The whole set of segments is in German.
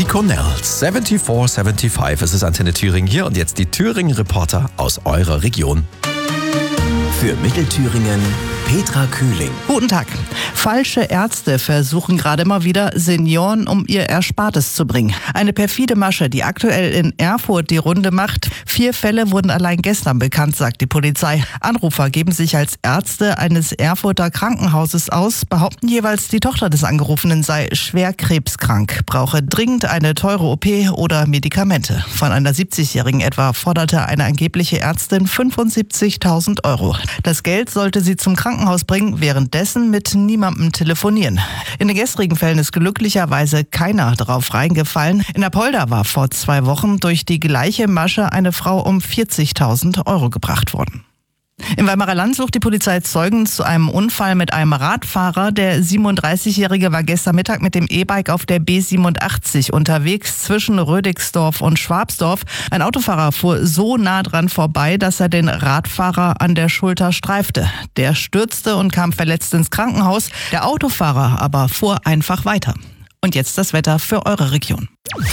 Cornell, 7475. Es ist Antenne Thüringen hier und jetzt die Thüringen-Reporter aus eurer Region. Für Mittelthüringen Petra Kühling. Guten Tag. Falsche Ärzte versuchen gerade mal wieder, Senioren um ihr Erspartes zu bringen. Eine perfide Masche, die aktuell in Erfurt die Runde macht. 4 Fälle wurden allein gestern bekannt, sagt die Polizei. Anrufer geben sich als Ärzte eines Erfurter Krankenhauses aus, behaupten jeweils, die Tochter des Angerufenen sei schwer krebskrank, brauche dringend eine teure OP oder Medikamente. Von einer 70-Jährigen etwa forderte eine angebliche Ärztin 75.000 €. Das Geld sollte sie zum Krankenhaus bringen, währenddessen mit niemandem telefonieren. In den gestrigen Fällen ist glücklicherweise keiner drauf reingefallen. In Apolda war vor 2 Wochen durch die gleiche Masche eine Frau um 40.000 € gebracht worden. Im Weimarer Land sucht die Polizei Zeugen zu einem Unfall mit einem Radfahrer. Der 37-Jährige war gestern Mittag mit dem E-Bike auf der B87 unterwegs zwischen Rödigsdorf und Schwabsdorf. Ein Autofahrer fuhr so nah dran vorbei, dass er den Radfahrer an der Schulter streifte. Der stürzte und kam verletzt ins Krankenhaus. Der Autofahrer aber fuhr einfach weiter. Und jetzt das Wetter für eure Region.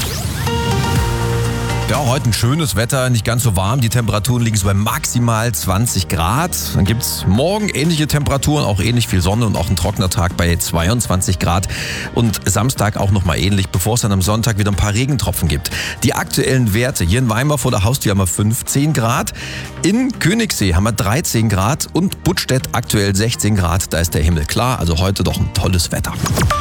Ja, heute ein schönes Wetter, nicht ganz so warm. Die Temperaturen liegen so bei maximal 20 Grad. Dann gibt's morgen ähnliche Temperaturen, auch ähnlich viel Sonne und auch ein trockener Tag bei 22 Grad. Und Samstag auch nochmal ähnlich, bevor es dann am Sonntag wieder ein paar Regentropfen gibt. Die aktuellen Werte hier in Weimar vor der Haustür haben wir 15 Grad. In Königssee haben wir 13 Grad und Buttstedt aktuell 16 Grad. Da ist der Himmel klar, also heute doch ein tolles Wetter.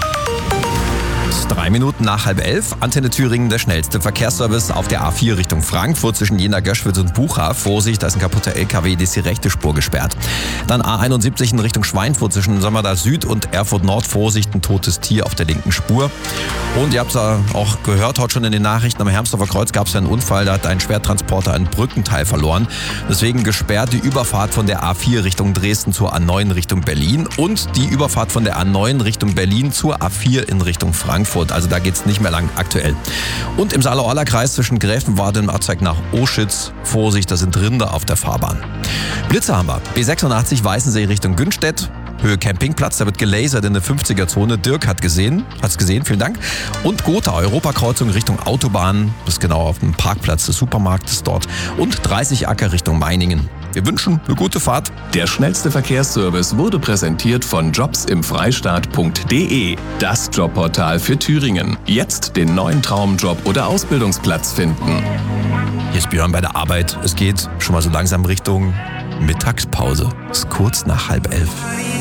3 Minuten nach 10:30. Antenne Thüringen, der schnellste Verkehrsservice auf der A4 Richtung Frankfurt zwischen Jena, Göschwitz und Bucha. Vorsicht, da ist ein kaputter LKW, die ist die rechte Spur gesperrt. Dann A71 in Richtung Schweinfurt zwischen Sömmerda Süd und Erfurt Nord. Vorsicht, ein totes Tier auf der linken Spur. Und ihr habt es auch gehört, heute schon in den Nachrichten, am Hermsdorfer Kreuz gab es einen Unfall, da hat ein Schwertransporter ein Brückenteil verloren. Deswegen gesperrt die Überfahrt von der A4 Richtung Dresden zur A9 Richtung Berlin und die Überfahrt von der A9 Richtung Berlin zur A4 in Richtung Frankfurt. Also da geht's nicht mehr lang aktuell. Und im Saale-Orla-Kreis zwischen Gräfenwarte und Ortzeig nach Oschütz. Vorsicht, da sind Rinder auf der Fahrbahn. Blitze haben wir. B86 Weißensee Richtung Günstedt. Höhe Campingplatz, da wird gelasert in der 50er-Zone. Dirk hat's gesehen, vielen Dank. Und Gotha, Europakreuzung Richtung Autobahn. Das ist genau auf dem Parkplatz des Supermarktes dort. Und 30 Acker Richtung Meiningen. Wir wünschen eine gute Fahrt. Der schnellste Verkehrsservice wurde präsentiert von jobsimfreistaat.de. Das Jobportal für Thüringen. Jetzt den neuen Traumjob oder Ausbildungsplatz finden. Hier ist Björn bei der Arbeit. Es geht schon mal so langsam Richtung Mittagspause. Es ist kurz nach 10:30.